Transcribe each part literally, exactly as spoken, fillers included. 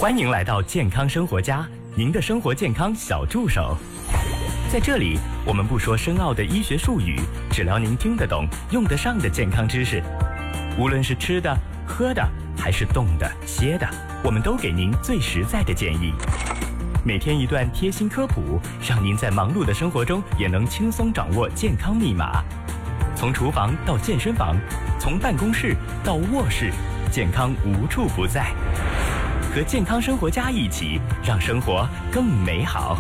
欢迎来到健康生活家，您的生活健康小助手。在这里，我们不说深奥的医学术语，只聊您听得懂、用得上的健康知识。无论是吃的、喝的，还是动的、歇的，我们都给您最实在的建议。每天一段贴心科普，让您在忙碌的生活中也能轻松掌握健康密码。从厨房到健身房，从办公室到卧室，健康无处不在。和健康生活家一起，让生活更美好。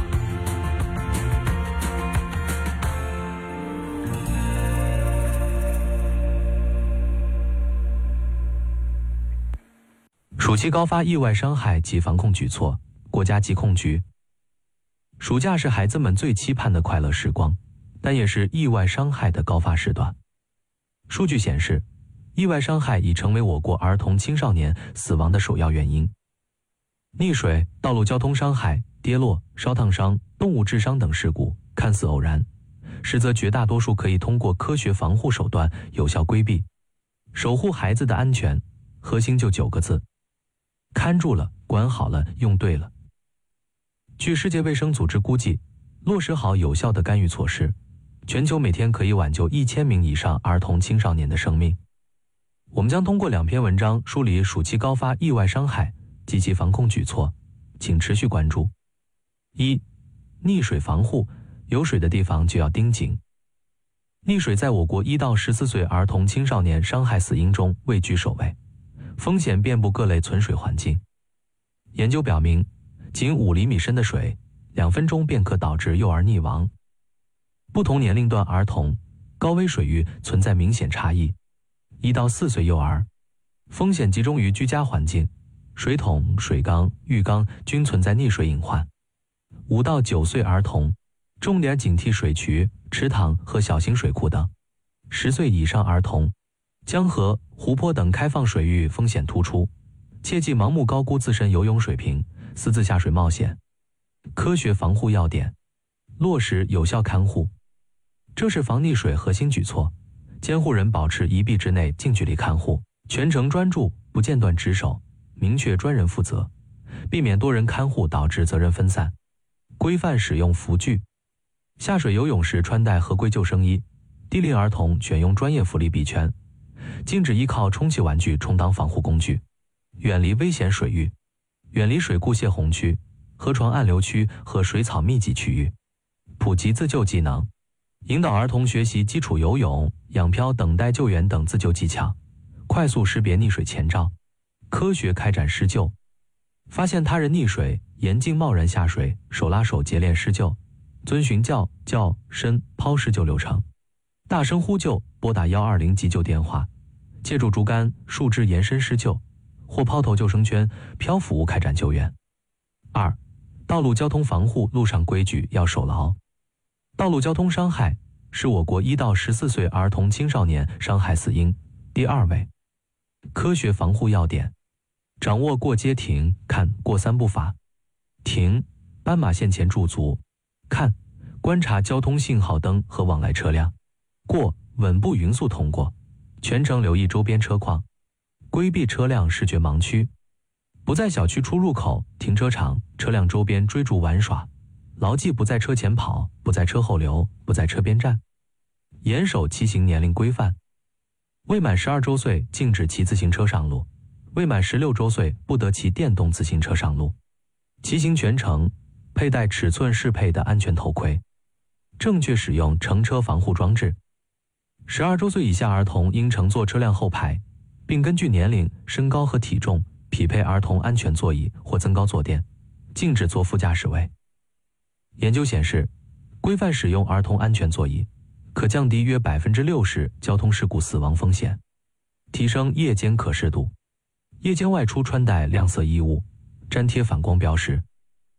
暑期高发意外伤害及防控举措，国家疾控局。暑假是孩子们最期盼的快乐时光，但也是意外伤害的高发时段。数据显示，意外伤害已成为我国儿童青少年死亡的首要原因。溺水、道路交通伤害、跌落、烧烫伤、动物致伤等事故看似偶然，实则绝大多数可以通过科学防护手段有效规避。守护孩子的安全，核心就九个字：看住了，管好了，用对了。据世界卫生组织估计，落实好有效的干预措施，全球每天可以挽救一千名以上儿童青少年的生命。我们将通过两篇文章梳理暑期高发意外伤害及其防控举措，请持续关注。一、溺水防护，有水的地方就要盯紧。溺水在我国一到十四岁儿童青少年伤害死因中位居首位，风险遍布各类存水环境。研究表明，仅五厘米深的水，两分钟便可导致幼儿溺亡。不同年龄段儿童高危水域存在明显差异。一到四岁幼儿，风险集中于居家环境，水桶、水缸、浴缸均存在溺水隐患。五到九岁儿童，重点警惕水渠、池塘和小型水库等。十岁以上儿童，江河、湖泊等开放水域风险突出，切忌盲目高估自身游泳水平，私自下水冒险。科学防护要点，落实有效看护。这是防溺水核心举措，监护人保持一臂之内近距离看护，全程专注，不间断值守，明确专人负责，避免多人看护导致责任分散。规范使用浮具，下水游泳时穿戴合规救生衣，低龄儿童选用专业浮力臂圈，禁止依靠充气玩具充当防护工具，远离危险水域，远离水库泄洪区、河床暗流区和水草密集区域，普及自救技能，引导儿童学习基础游泳、仰漂、等待救援等自救技巧，快速识别溺水前兆，科学开展施救。发现他人溺水，严禁贸然下水，手拉手结链施救，遵循叫、叫、伸、抛施救流程，大声呼救，拨打一二零急救电话，借助竹竿、树枝延伸施救，或抛投救生圈、漂浮物开展救援。二、道路交通防护路上规矩要守牢。道路交通伤害是我国一到十四岁儿童青少年伤害死因第二位。科学防护要点，掌握过街停、看、过三步法。停，斑马线前驻足；看，观察交通信号灯和往来车辆；过，稳步匀速通过，全程留意周边车况，规避车辆视觉盲区，不在小区出入口、停车场、车辆周边追逐玩耍，牢记不在车前跑，不在车后留，不在车边站，严守骑行年龄规范。未满十二周岁禁止骑自行车上路，未满十六周岁不得骑电动自行车上路。骑行全程佩戴尺寸适配的安全头盔，正确使用乘车防护装置。十二周岁以下儿童应乘坐车辆后排，并根据年龄、身高和体重匹配儿童安全座椅或增高坐垫，禁止坐副驾驶位。研究显示，规范使用儿童安全座椅，可降低约百分之六十交通事故死亡风险，提升夜间可视度。夜间外出穿戴亮色衣物，粘贴反光标识，